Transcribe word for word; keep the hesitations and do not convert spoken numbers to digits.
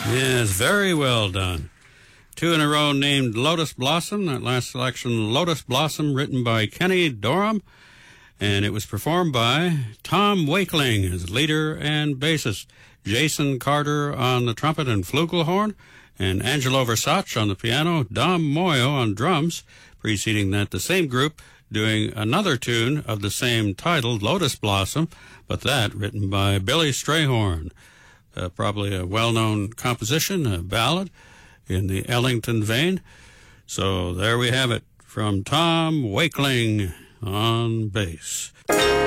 Yes, very well done. Two in a row named Lotus Blossom. That last selection, Lotus Blossom, written by Kenny Dorham. And it was performed by Tom Wakeling as leader and bassist, Jason Carter on the trumpet and flugelhorn, and Angelo Versace on the piano, Dom Moyo on drums. Preceding that, the same group doing another tune of the same title, Lotus Blossom, but that written by Billy Strayhorn. Uh, probably a well-known composition, a ballad in the Ellington vein. So there we have it from Tom Wakeling on bass.